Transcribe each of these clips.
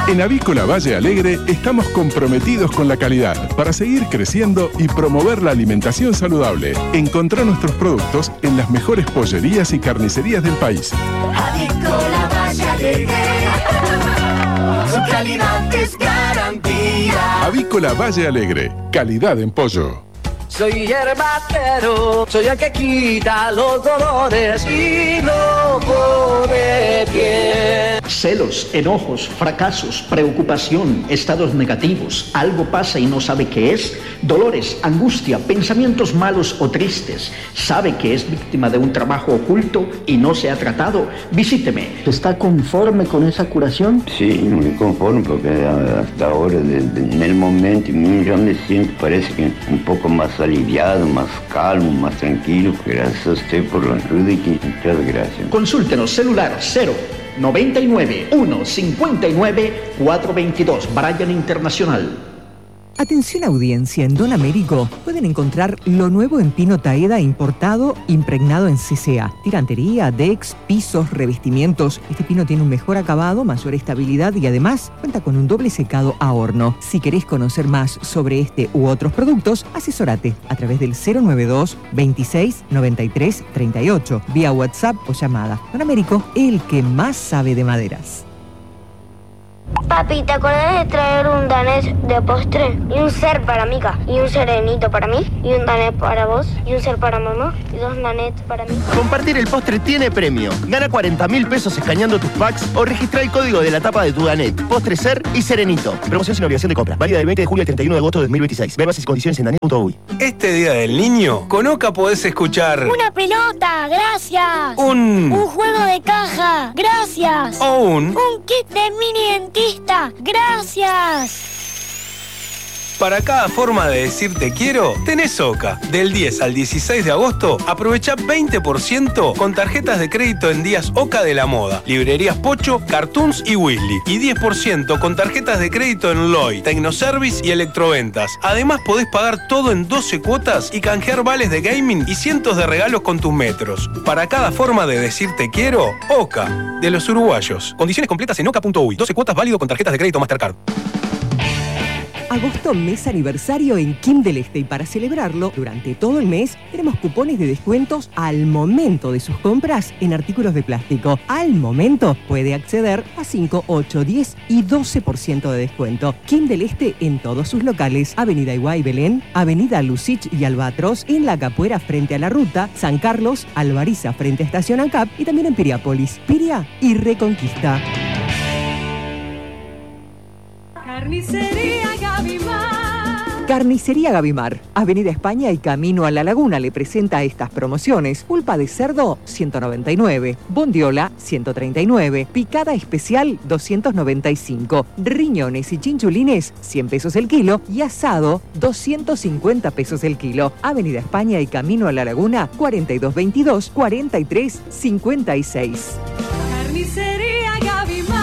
En Avícola Valle Alegre estamos comprometidos con la calidad para seguir creciendo y promover la alimentación saludable. Encontrá nuestros productos en las mejores pollerías y carnicerías del país. Avícola Valle Alegre, su calidad es garantía. Avícola Valle Alegre, calidad en pollo. Soy herbatero, soy el que quita los dolores y no pone pie. Celos, enojos, fracasos, preocupación, estados negativos, algo pasa y no sabe qué es, dolores, angustia, pensamientos malos o tristes, sabe que es víctima de un trabajo oculto y no se ha tratado, visíteme. ¿Está conforme con esa curación? Sí, muy conforme porque hasta ahora, en el momento, yo me siento, parece que un poco más aliviado, más calmo, más tranquilo. Gracias a usted por la ayuda y muchas gracias. Consúltenos, celular 099 159 422, Bryan Internacional. Atención audiencia, en Don Américo pueden encontrar lo nuevo en pino Taeda importado, impregnado en CCA. Tirantería, decks, pisos, revestimientos. Este pino tiene un mejor acabado, mayor estabilidad y además cuenta con un doble secado a horno. Si querés conocer más sobre este u otros productos, asesorate a través del 092 26 93 38, vía WhatsApp o llamada. Don Américo, el que más sabe de maderas. Papi, ¿te acuerdas de traer un danés de postre? Y un ser para Mica, y un serenito para mí, y un danés para vos, y un ser para mamá, y 2 danets para mí. Compartir el postre tiene premio. Gana 40.000 pesos escaneando tus packs o registra el código de la tapa de tu danet. Postre, ser y serenito. Promoción sin obligación de compra. Válida del 20 de julio al 31 de agosto de 2026. Ver bases y condiciones en danet.uy. Este Día del Niño, con Oca podés escuchar... Una pelota, gracias. Un juego de caja, gracias. O un kit de mini dentista, gracias. Para cada forma de decir te quiero, tenés Oca. Del 10 al 16 de agosto, aprovecha 20% con tarjetas de crédito en días Oca de la moda, librerías Pocho, Cartoons y Weasley. Y 10% con tarjetas de crédito en Loy, Tecnoservice y Electroventas. Además podés pagar todo en 12 cuotas y canjear vales de gaming y cientos de regalos con tus metros. Para cada forma de decir te quiero, Oca, de los uruguayos. Condiciones completas en oca.uy. 12 cuotas válido con tarjetas de crédito Mastercard. Agosto, mes aniversario en Kim del Este, y para celebrarlo, durante todo el mes, tenemos cupones de descuentos al momento de sus compras en artículos de plástico. Al momento puede acceder a 5, 8, 10 y 12% de descuento. Kim del Este en todos sus locales. Avenida Iguay Belén, Avenida Lucich y Albatros en La Capuera frente a la ruta, San Carlos, Alvariza frente a Estación ANCAP y también en Piriápolis, Piria y Reconquista. Carnicería Gavimar. Carnicería Gavimar, Avenida España y Camino a la Laguna le presenta estas promociones. Pulpa de cerdo, 199. Bondiola, 139. Picada especial, 295. Riñones y chinchulines, 100 pesos el kilo. Y asado, 250 pesos el kilo. Avenida España y Camino a la Laguna, 4222 4356. Carnicería Gavimar.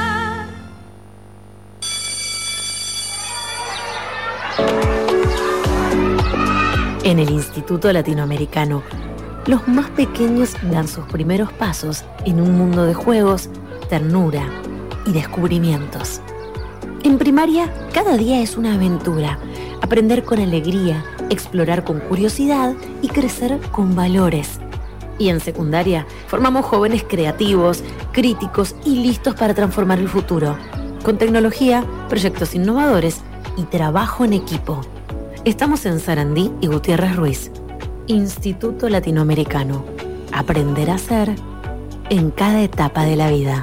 En el Instituto Latinoamericano, los más pequeños dan sus primeros pasos en un mundo de juegos, ternura y descubrimientos. En primaria, cada día es una aventura. Aprender con alegría, explorar con curiosidad y crecer con valores. Y en secundaria, formamos jóvenes creativos, críticos y listos para transformar el futuro. Con tecnología, proyectos innovadores y trabajo en equipo. Estamos en Sarandí y Gutiérrez Ruiz. Instituto Latinoamericano. Aprender a ser en cada etapa de la vida.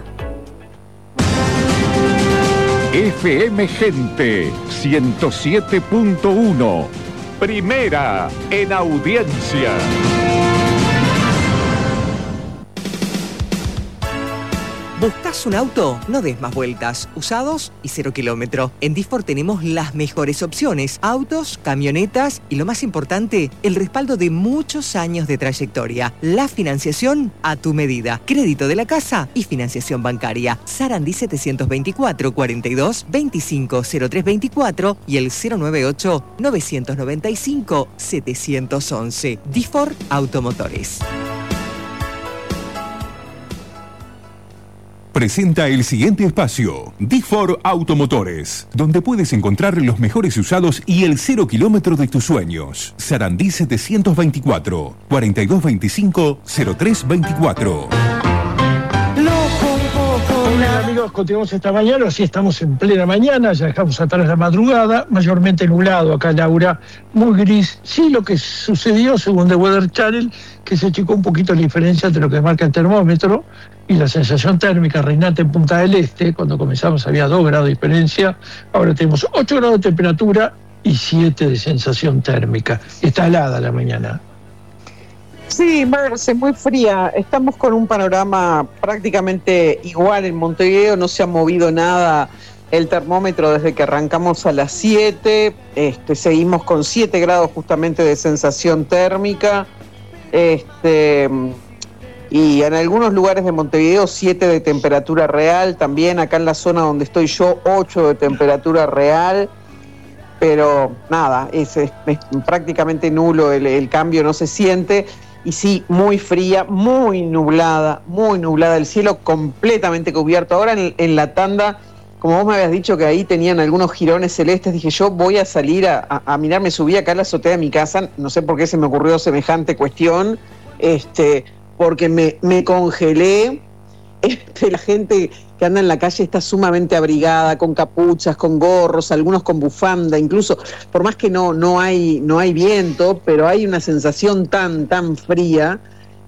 FM Gente 107.1. Primera en audiencia. ¿Buscas un auto? No des más vueltas. Usados y 0 kilómetro. En Difor tenemos las mejores opciones. Autos, camionetas y lo más importante, el respaldo de muchos años de trayectoria. La financiación a tu medida. Crédito de la casa y financiación bancaria. Sarandí 724 42 25 0324 y el 098 995 711. Difor Automotores. presenta el siguiente espacio, D4 Automotores, donde puedes encontrar los mejores usados y el 0 kilómetro de tus sueños. Sarandí 724, 4225-0324. Hola amigos, continuamos esta mañana, así estamos en plena mañana, ya dejamos atrás la madrugada, mayormente nublado acá, Laura, muy gris. Sí, lo que sucedió según The Weather Channel, que se achicó un poquito la diferencia entre lo que marca el termómetro y la sensación térmica reinante en Punta del Este. Cuando comenzamos había 2 grados de diferencia, ahora tenemos 8 grados de temperatura y 7 de sensación térmica. Está helada la mañana. Sí, Marce, muy fría. Estamos con un panorama prácticamente igual en Montevideo, no se ha movido nada el termómetro desde que arrancamos a las 7, seguimos con 7 grados justamente de sensación térmica, y en algunos lugares de Montevideo 7 de temperatura real, también acá en la zona donde estoy yo 8 de temperatura real. Pero nada, es prácticamente nulo el cambio, no se siente. Y sí, muy fría, muy nublada, el cielo completamente cubierto. Ahora en la tanda, como vos me habías dicho que ahí tenían algunos jirones celestes, dije yo voy a salir a mirar, me subí acá a la azotea de mi casa, no sé por qué se me ocurrió semejante cuestión, porque me congelé. La gente que anda en la calle está sumamente abrigada, con capuchas, con gorros, algunos con bufanda, incluso, por más que no hay viento, pero hay una sensación tan fría.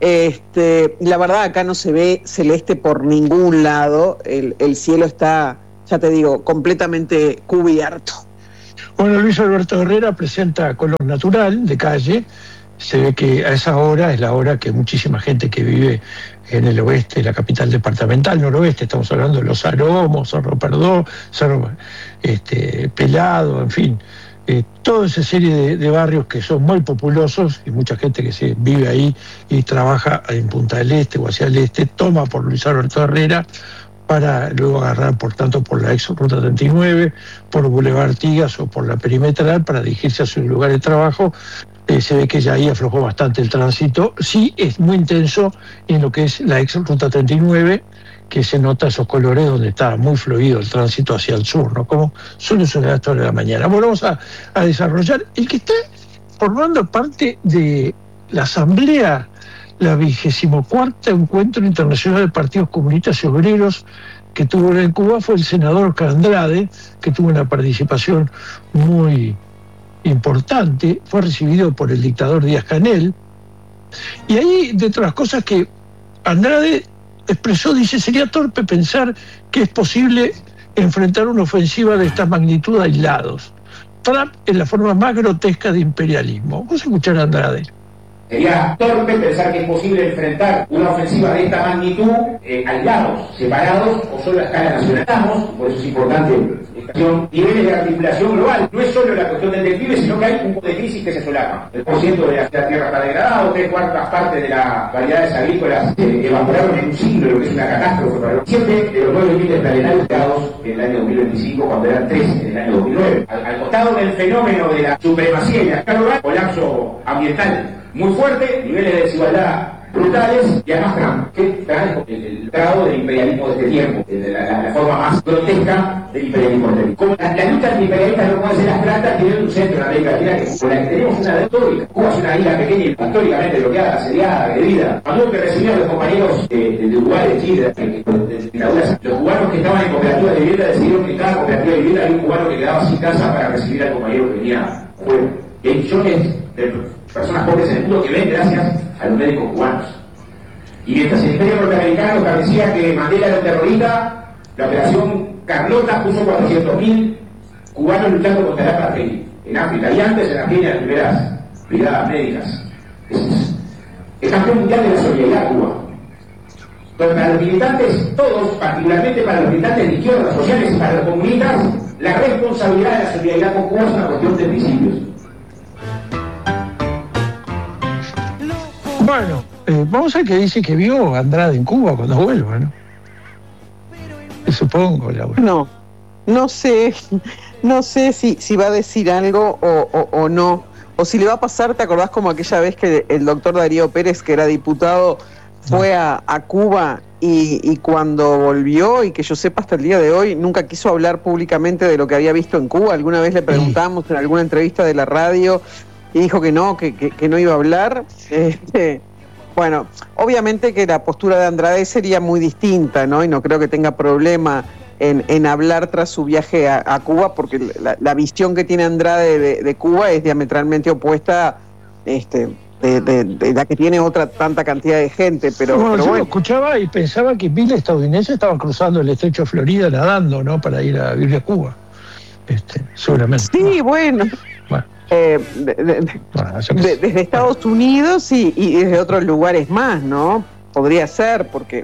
La verdad acá no se ve celeste por ningún lado, el cielo está, ya te digo, completamente cubierto. Bueno, Luis Alberto Herrera presenta Color Natural de calle. Se ve que a esa hora es la hora que muchísima gente que vive en el oeste, la capital departamental, noroeste, estamos hablando de Los Aromos, Cerro Perdó, Cerro Pelado, en fin, toda esa serie de barrios que son muy populosos y mucha gente que se vive ahí y trabaja en Punta del Este o hacia el este, toma por Luis Alberto Herrera para luego agarrar, por tanto, por la ex Ruta 39, por Boulevard Artigas o por la Perimetral para dirigirse a su lugar de trabajo. Se ve que ya ahí aflojó bastante el tránsito. Sí, es muy intenso en lo que es la ex Ruta 39, que se nota esos colores donde está muy fluido el tránsito hacia el sur, ¿no? Como suele suceder a esta hora de la mañana. Bueno, vamos a desarrollar el que está formando parte de la Asamblea, la 24ª Encuentro Internacional de Partidos Comunistas y Obreros que tuvo en Cuba, fue el senador Oscar Andrade, que tuvo una participación muy importante, fue recibido por el dictador Díaz-Canel, y ahí, de todas las cosas que Andrade expresó, dice, sería torpe pensar que es posible enfrentar una ofensiva de esta magnitud aislados. Trump es la forma más grotesca de imperialismo. Vamos a escuchar a Andrade. Sería torpe pensar que es posible enfrentar una ofensiva de esta magnitud aislados, separados o solo a escala nacional. Por eso es importante niveles de articulación global. No es solo la cuestión del declive, sino que hay un poco de crisis que se solapan. El porciento de la tierra está degradado, 3/4 partes de las variedades agrícolas evaporaron en un siglo, lo que es una catástrofe para los 7 de los 9 límites planetarios creados en el año 2025, cuando eran 3 en el año 2009. Al costado del fenómeno de la supremacía y la escala global, colapso ambiental muy fuerte, niveles de desigualdad brutales, y además Trump, que trae el grado del imperialismo de este tiempo, de la forma más grotesca del imperialismo de este tiempo. Como la lucha antiimperialista no puede ser abstracta, tiene un centro en América Latina con la que tenemos una deuda histórica. Cuba es una isla pequeña y históricamente bloqueada, asediada, agredida. Cuando que recibieron los compañeros de Uruguay, de Chile, de dictaduras, los cubanos que estaban en cooperativas de vivienda decidieron que en cada cooperativa de vivienda había un cubano que quedaba sin casa para recibir al compañero que venía fuera. Y hay millones de personas pobres en el mundo que ven gracias a los médicos cubanos. Y mientras el imperio norteamericano establecía que Mandela era un terrorista, la operación Carlota puso 400.000 cubanos luchando contra el apartheid en África, y antes en Argentina las primeras brigadas médicas. Es campeón mundial de la solidaridad Cuba. Entonces, para los militantes, todos, particularmente para los militantes de izquierda, sociales y para los comunistas, la responsabilidad de la solidaridad con Cuba es una cuestión de principios. Bueno, vamos a ver qué dice que vio Andrade en Cuba cuando vuelva, ¿no? Supongo, Laura. No sé si va a decir algo o no, o si le va a pasar. ¿Te acordás como aquella vez que el doctor Darío Pérez, que era diputado, fue a Cuba y cuando volvió, y que yo sepa hasta el día de hoy, nunca quiso hablar públicamente de lo que había visto en Cuba. Alguna vez le preguntamos en alguna entrevista de la radio y dijo que no iba a hablar. Bueno, obviamente que la postura de Andrade sería muy distinta, ¿no? Y no creo que tenga problema en hablar tras su viaje a Cuba, porque la visión que tiene Andrade de Cuba es diametralmente opuesta de la que tiene otra tanta cantidad de gente, pero yo bueno. Escuchaba y pensaba que miles de estadounidenses estaban cruzando el estrecho de Florida nadando, ¿no? Para ir a vivir a Cuba. Seguramente. Sí, bueno. Desde Estados Unidos y desde otros lugares más, ¿no? Podría ser, porque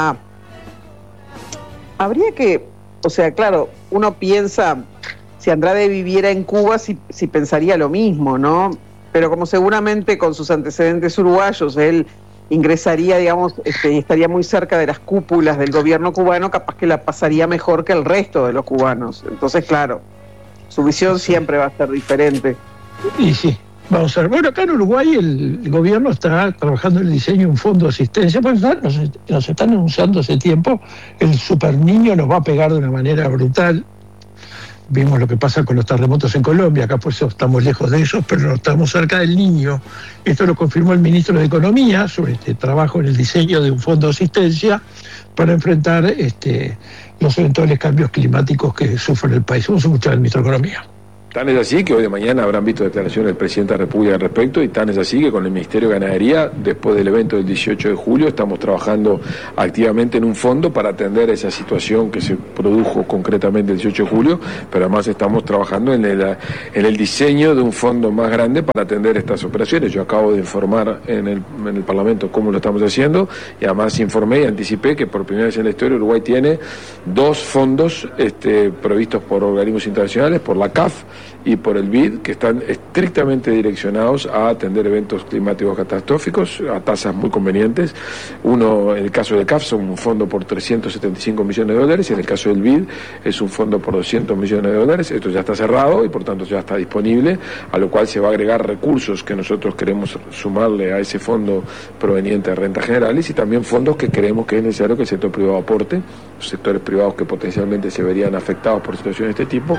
habría que, o sea, claro, uno piensa, si Andrade viviera en Cuba, si pensaría lo mismo, ¿no? Pero como seguramente con sus antecedentes uruguayos él ingresaría, digamos, y estaría muy cerca de las cúpulas del gobierno cubano, capaz que la pasaría mejor que el resto de los cubanos. Entonces, claro, su visión siempre va a ser diferente. Y sí, vamos a ver. Bueno, acá en Uruguay el gobierno está trabajando en el diseño de un fondo de asistencia, pues nos están anunciando hace tiempo, el super niño nos va a pegar de una manera brutal. Vimos lo que pasa con los terremotos en Colombia, acá pues estamos lejos de ellos, pero no estamos cerca del niño. Esto lo confirmó el ministro de Economía sobre este trabajo en el diseño de un fondo de asistencia para enfrentar los eventuales cambios climáticos que sufre el país. Vamos a escuchar al ministro de Economía. Tan es así que hoy de mañana habrán visto declaraciones del presidente de la República al respecto, y tan es así que con el Ministerio de Ganadería, después del evento del 18 de julio, estamos trabajando activamente en un fondo para atender esa situación que se produjo concretamente el 18 de julio, pero además estamos trabajando en el diseño de un fondo más grande para atender estas operaciones. Yo acabo de informar en el Parlamento cómo lo estamos haciendo, y además informé y anticipé que por primera vez en la historia Uruguay tiene 2 fondos provistos por organismos internacionales, por la CAF y por el BID, que están estrictamente direccionados a atender eventos climáticos catastróficos a tasas muy convenientes. Uno, en el caso del CAF, son un fondo por $375 millones, y en el caso del BID es un fondo por $200 millones. Esto ya está cerrado y por tanto ya está disponible, a lo cual se va a agregar recursos que nosotros queremos sumarle a ese fondo proveniente de rentas generales, y también fondos que creemos que es necesario que el sector privado aporte, los sectores privados que potencialmente se verían afectados por situaciones de este tipo.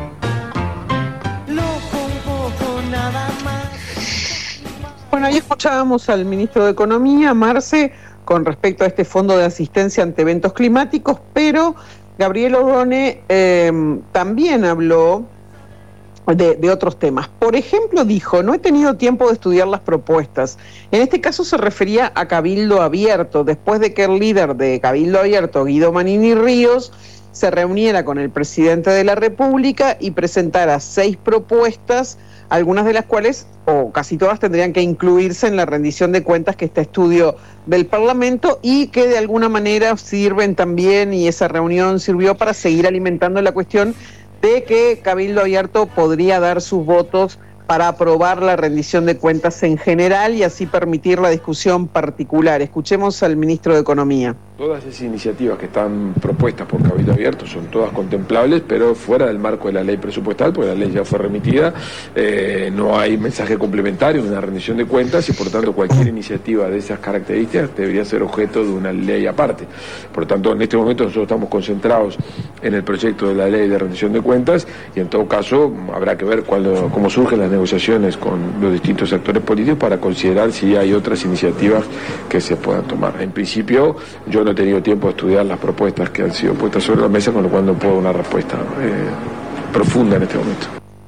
Bueno, ahí escuchábamos al ministro de Economía, Marce, con respecto a este fondo de asistencia ante eventos climáticos, pero Gabriel Odone también habló de otros temas. Por ejemplo, dijo, no he tenido tiempo de estudiar las propuestas. En este caso se refería a Cabildo Abierto, después de que el líder de Cabildo Abierto, Guido Manini Ríos, se reuniera con el presidente de la República y presentara 6 propuestas, algunas de las cuales, o casi todas, tendrían que incluirse en la rendición de cuentas que está estudio del Parlamento, y que de alguna manera sirven también, y esa reunión sirvió para seguir alimentando la cuestión de que Cabildo Abierto podría dar sus votos para aprobar la rendición de cuentas en general y así permitir la discusión particular. Escuchemos al ministro de Economía. Todas esas iniciativas que están propuestas por Cabildo Abierto son todas contemplables, pero fuera del marco de la ley presupuestal, porque la ley ya fue remitida, no hay mensaje complementario en una rendición de cuentas, y por tanto cualquier iniciativa de esas características debería ser objeto de una ley aparte. Por tanto, en este momento nosotros estamos concentrados en el proyecto de la ley de rendición de cuentas, y en todo caso habrá que ver cómo surgen las negociaciones con los distintos actores políticos para considerar si hay otras iniciativas que se puedan tomar. En principio, yo no he tenido tiempo de estudiar las propuestas que han sido puestas sobre la mesa, con lo cual no puedo dar una respuesta profunda en este momento.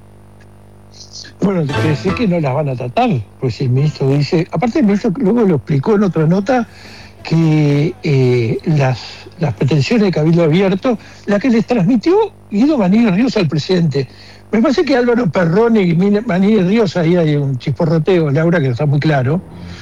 Bueno, te quiere decir que no las van a tratar, pues el ministro dice, aparte el ministro luego lo explicó en otra nota, que las pretensiones de Cabildo Abierto, la que les transmitió Guido Manini Ríos al presidente. Me parece que Álvaro Perrone y Manini Ríos, ahí hay un chisporroteo, Laura, que está muy claro.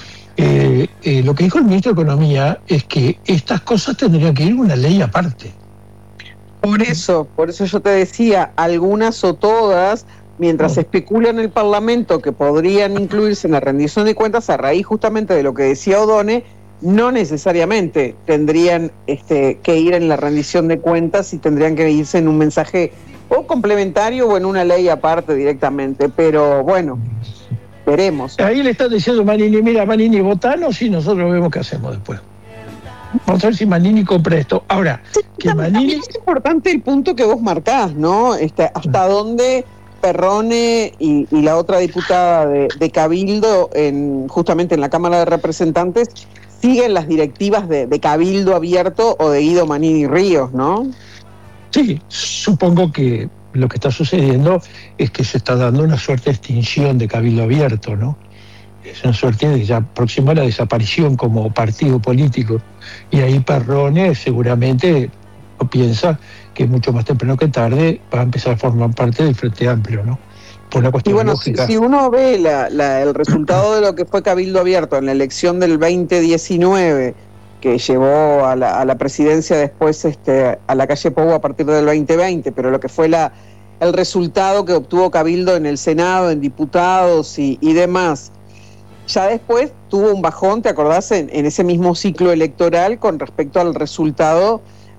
Lo que dijo el ministro de Economía es que estas cosas tendrían que ir una ley aparte. Por eso yo te decía, algunas o todas, mientras se especula en el Parlamento que podrían incluirse en la rendición de cuentas, a raíz justamente de lo que decía Odone, no necesariamente tendrían que ir en la rendición de cuentas, y tendrían que irse en un mensaje o complementario o en una ley aparte directamente, pero bueno, veremos. Ahí le están diciendo Manini, mira Manini, votanos y nosotros vemos qué hacemos después. Vamos a ver si Manini compra esto. Ahora, que Manini... Es importante el punto que vos marcás, ¿no? Hasta dónde Perrone y la otra diputada de Cabildo, justamente en la Cámara de Representantes, siguen las directivas de Cabildo Abierto o de Guido Manini Ríos, ¿no? Sí, supongo que lo que está sucediendo es que se está dando una suerte de extinción de Cabildo Abierto, ¿no? Es una suerte de ya próxima a la desaparición como partido político. Y ahí Perrone seguramente piensa que mucho más temprano que tarde va a empezar a formar parte del Frente Amplio, ¿no? Por una cuestión lógica. Si uno ve el resultado de lo que fue Cabildo Abierto en la elección del 2019, que llevó a la presidencia después a la calle Pou a partir del 2020, pero lo que fue el resultado que obtuvo Cabildo en el Senado, en diputados y demás, ya después tuvo un bajón, ¿te acordás? En ese mismo ciclo electoral con respecto al resultado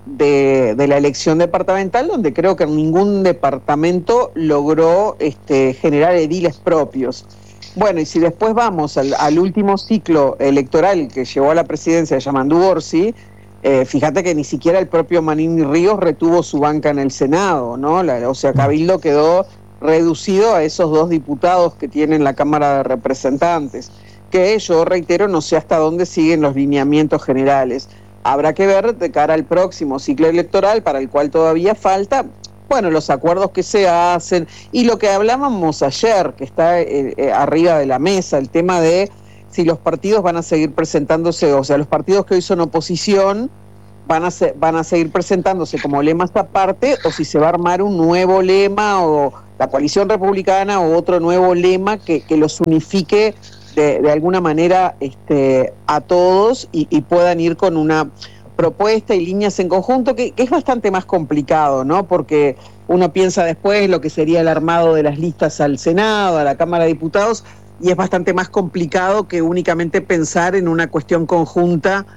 de la elección departamental, donde creo que ningún departamento logró generar ediles propios. Bueno, y si después vamos al último ciclo electoral que llevó a la presidencia de Yamandu Orsi, fíjate que ni siquiera el propio Manini Ríos retuvo su banca en el Senado, ¿no? O sea, Cabildo quedó reducido a esos 2 diputados que tienen la Cámara de Representantes, que yo reitero, no sé hasta dónde siguen los lineamientos generales. Habrá que ver de cara al próximo ciclo electoral, para el cual todavía falta, bueno, los acuerdos que se hacen y lo que hablábamos ayer, que está arriba de la mesa, el tema de si los partidos van a seguir presentándose, o sea, los partidos que hoy son oposición van a seguir presentándose como lemas aparte, o si se va a armar un nuevo lema, o la coalición republicana, o otro nuevo lema que los unifique de alguna manera a todos y puedan ir con una propuesta y líneas en conjunto, que es bastante más complicado, ¿no? Porque uno piensa después lo que sería el armado de las listas al Senado, a la Cámara de Diputados, y es bastante más complicado que únicamente pensar en una cuestión conjunta,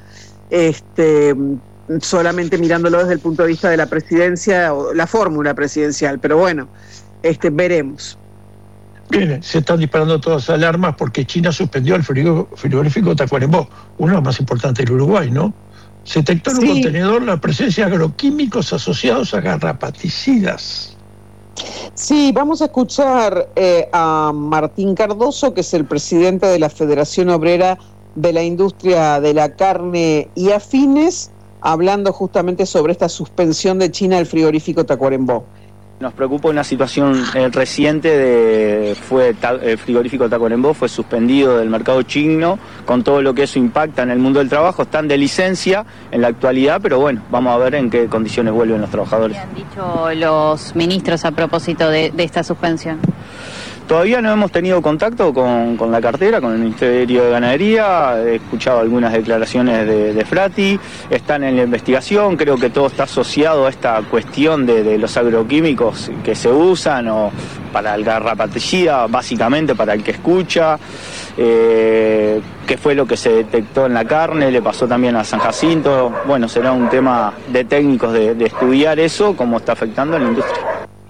solamente mirándolo desde el punto de vista de la presidencia o la fórmula presidencial. Pero bueno, veremos. Bien, se están disparando todas las alarmas porque China suspendió el frigorífico Tacuarembó, uno de los más importantes del Uruguay, ¿no? Se detectó en un contenedor la presencia de agroquímicos asociados a garrapaticidas. Sí, vamos a escuchar a Martín Cardoso, que es el presidente de la Federación Obrera de la Industria de la Carne y Afines, hablando justamente sobre esta suspensión de China del frigorífico Tacuarembó. Nos preocupa una situación reciente el frigorífico Tacuarembó fue suspendido del mercado chino, con todo lo que eso impacta en el mundo del trabajo. Están de licencia en la actualidad, pero bueno, vamos a ver en qué condiciones vuelven los trabajadores. ¿Qué han dicho los ministros a propósito de esta suspensión? Todavía no hemos tenido contacto con la cartera, con el Ministerio de Ganadería. He escuchado algunas declaraciones de Frati, están en la investigación. Creo que todo está asociado a esta cuestión de los agroquímicos que se usan, o para el garrapaticida, básicamente para el que escucha, qué fue lo que se detectó en la carne, le pasó también a San Jacinto. Bueno, será un tema de técnicos de estudiar eso, cómo está afectando a la industria.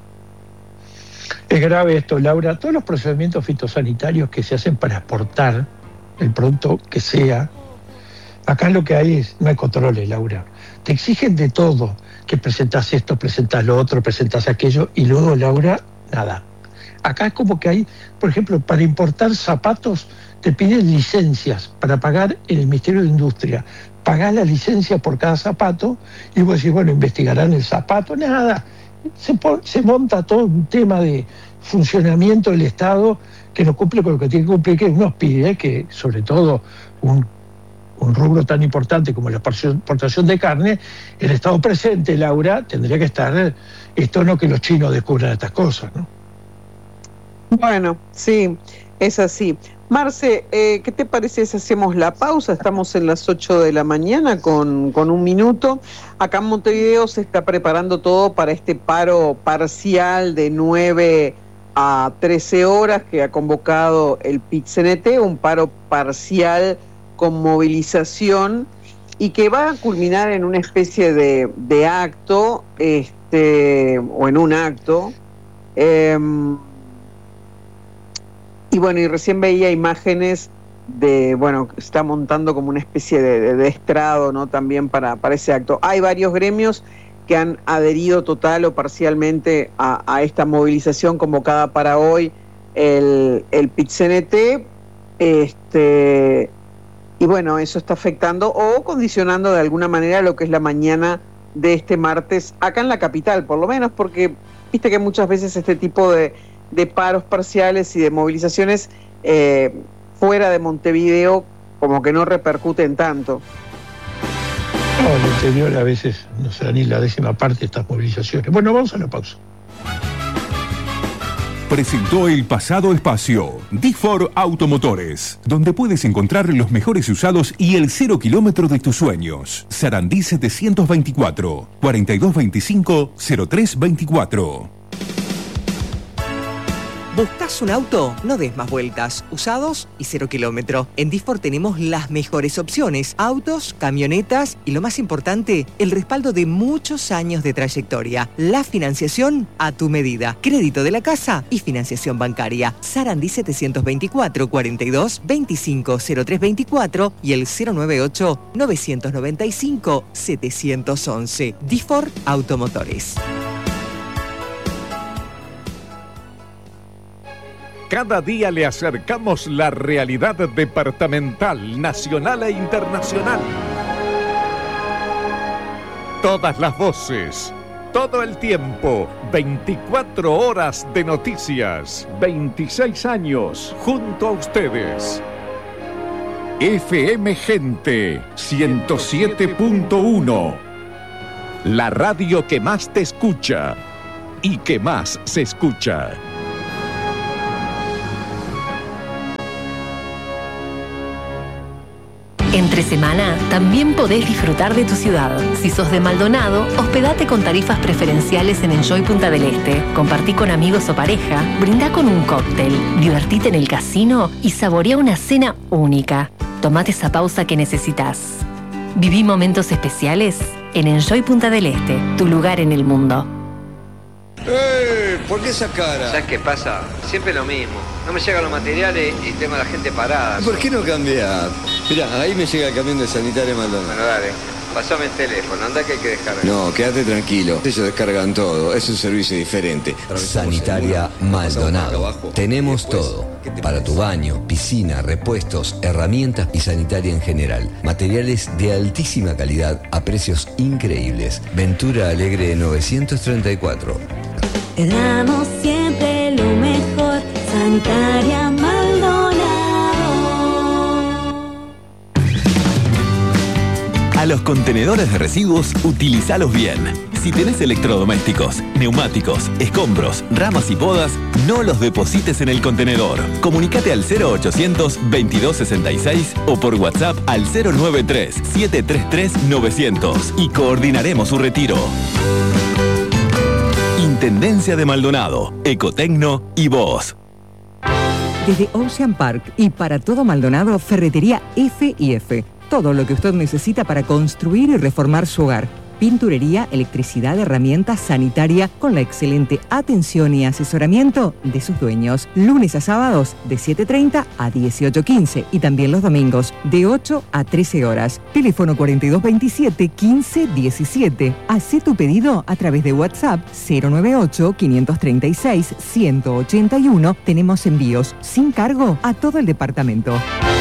Es grave esto, Laura. Todos los procedimientos fitosanitarios que se hacen para exportar el producto que sea, acá lo que hay no hay controles, Laura. Te exigen de todo, que presentás esto, presentás lo otro, presentás aquello, y luego, Laura, nada. Acá es como que hay, por ejemplo, para importar zapatos, te piden licencias para pagar en el Ministerio de Industria. Pagás la licencia por cada zapato, y vos decís, bueno, investigarán el zapato, nada. Se monta todo un tema de funcionamiento del Estado que no cumple con lo que tiene que cumplir, que nos pide que, sobre todo, un rubro tan importante como la exportación de carne, el Estado presente, Laura, tendría que estar, esto no que los chinos descubran estas cosas, ¿no? Bueno, sí, es así. Marce, ¿qué te parece si hacemos la pausa? Estamos en las 8 de la mañana con un minuto. Acá en Montevideo se está preparando todo para este paro parcial de 9 a 13 horas que ha convocado el PIT-CNT, un paro parcial con movilización y que va a culminar en una especie de acto, o en un acto. Y bueno, y recién veía imágenes bueno, se está montando como una especie de estrado, ¿no? También para ese acto. Hay varios gremios que han adherido total o parcialmente a esta movilización convocada para hoy, el PIT-CNT, y bueno, eso está afectando o condicionando de alguna manera lo que es la mañana de este martes, acá en la capital, por lo menos, porque viste que muchas veces este tipo de paros parciales y de movilizaciones fuera de Montevideo como que no repercuten tanto. No, en el interior a veces no se da ni la 10ª parte de estas movilizaciones. Bueno, vamos a la pausa. Presentó el pasado espacio D4 Automotores, donde puedes encontrar los mejores usados y el 0 kilómetro de tus sueños. Sarandí 724 4225 0324. ¿Buscas un auto? No des más vueltas. Usados y 0 kilómetro. En D4 tenemos las mejores opciones. Autos, camionetas y lo más importante, el respaldo de muchos años de trayectoria. La financiación a tu medida. Crédito de la casa y financiación bancaria. Sarandí 724 42 25 0324 y el 098 995 711. D4 Automotores. Cada día le acercamos la realidad departamental, nacional e internacional. Todas las voces, todo el tiempo, 24 horas de noticias, 26 años junto a ustedes. FM Gente 107.1, la radio que más te escucha y que más se escucha. Entre semana también podés disfrutar de tu ciudad. Si sos de Maldonado, hospedate con tarifas preferenciales en Enjoy Punta del Este. Compartí con amigos o pareja, brindá con un cóctel, divertite en el casino y saborea una cena única. Tomate esa pausa que necesitas. Viví momentos especiales en Enjoy Punta del Este, tu lugar en el mundo. ¿Por qué esa cara? ¿Sabes qué pasa? Siempre lo mismo. No me llegan los materiales y tengo a la gente parada. ¿Por qué no cambiar? Mirá, ahí me llega el camión de Sanitaria Maldonado. Bueno, dale. Pasame el teléfono. Anda que hay que descargar. No, quédate tranquilo. Ellos descargan todo. Es un servicio diferente. Sanitaria Maldonado. Tenemos todo. Para tu baño, piscina, repuestos, herramientas y sanitaria en general. Materiales de altísima calidad a precios increíbles. Ventura Alegre 934. Te damos siempre lo mejor, Sanitaria Maldonado. A los contenedores de residuos, utilizalos bien. Si tenés electrodomésticos, neumáticos, escombros, ramas y podas, no los deposites en el contenedor. Comunicate al 0800 2266 o por WhatsApp al 093 733 900 y coordinaremos su retiro. Intendencia de Maldonado, Ecotecno y vos. Desde Ocean Park y para todo Maldonado, Ferretería F&F. Todo lo que usted necesita para construir y reformar su hogar. Pinturería, electricidad, herramientas, sanitaria, con la excelente atención y asesoramiento de sus dueños. Lunes a sábados de 7:30 a 18:15 y también los domingos de 8 a 13 horas. Teléfono 4227-1517. Hacé tu pedido a través de WhatsApp 098-536-181. Tenemos envíos sin cargo a todo el departamento.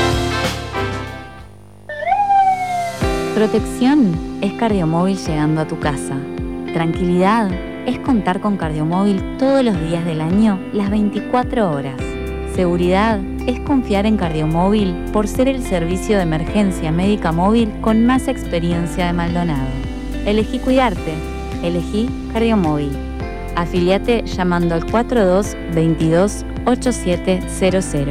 Protección es Cardiomóvil llegando a tu casa. Tranquilidad es contar con Cardiomóvil todos los días del año, las 24 horas. Seguridad es confiar en Cardiomóvil por ser el servicio de emergencia médica móvil con más experiencia de Maldonado. Elegí cuidarte. Elegí Cardiomóvil. Afiliate llamando al 4222-8700.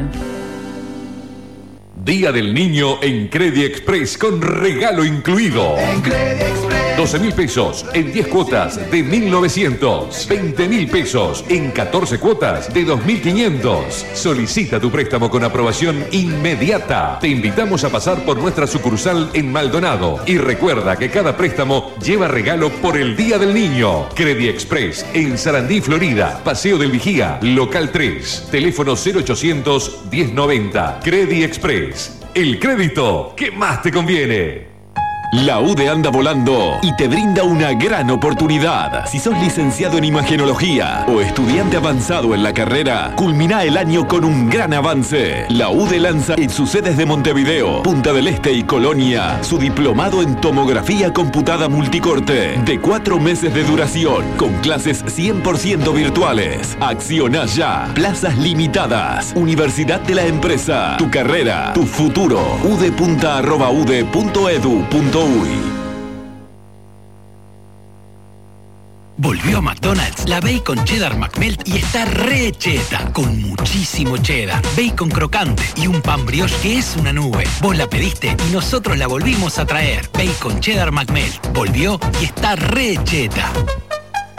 Día del Niño en Credit Express con regalo incluido. En Credit Express 12.000 pesos en 10 cuotas de 1.900. 20.000 pesos en 14 cuotas de 2.500. Solicita tu préstamo con aprobación inmediata. Te invitamos a pasar por nuestra sucursal en Maldonado. Y recuerda que cada préstamo lleva regalo por el Día del Niño. Credit Express en Sarandí, Florida. Paseo del Vigía, local 3. Teléfono 0800 1090. Credit Express. El crédito que más te conviene. La UDE anda volando y te brinda una gran oportunidad. Si sos licenciado en imagenología o estudiante avanzado en la carrera, culmina el año con un gran avance. La UDE lanza en sus sedes de Montevideo, Punta del Este y Colonia su diplomado en tomografía computada multicorte de 4 meses de duración con clases 100% virtuales. Acciona ya. Plazas limitadas. Universidad de la Empresa. Tu carrera, tu futuro. udepunta@ude.edu.uy. Volvió a McDonald's la Bacon Cheddar McMelt y está re cheta, con muchísimo cheddar, bacon crocante y un pan brioche que es una nube. Vos la pediste y nosotros la volvimos a traer. Bacon Cheddar McMelt volvió y está re cheta.